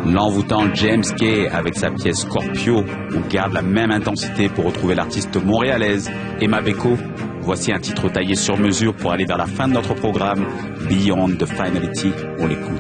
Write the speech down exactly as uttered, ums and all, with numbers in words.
L'envoûtant James Kay avec sa pièce Scorpio nous garde la même intensité pour retrouver l'artiste montréalaise Emma Beko. Voici un titre taillé sur mesure pour aller vers la fin de notre programme, Beyond the Finality. On l'écoute.